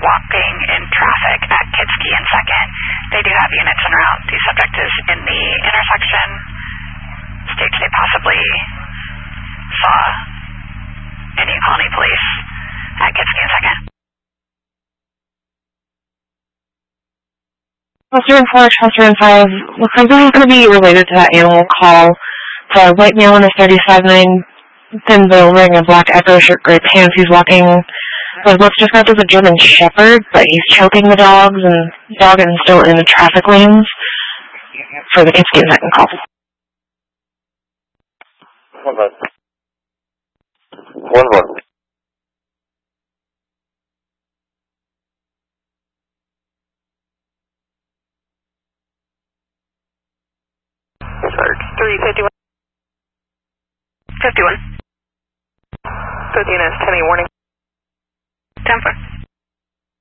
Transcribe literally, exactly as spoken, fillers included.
walking in traffic at Kitsky and second. They do have units en route. The subject is in the intersection. States they possibly saw any Pawnee police at Kitsky and second. Cluster and four, Cluster and five. Looks like this is going to be related to that animal call. It's a white male in a thirty-five nine thin bill wearing a black Echo shirt, gray pants. He's walking with what's described as a German Shepherd, but he's choking the dogs, and the dog is still in the traffic lanes for the Kitsky and second call. One one. One one. three fifty-one. fifty-one. fifteen is ten, warning.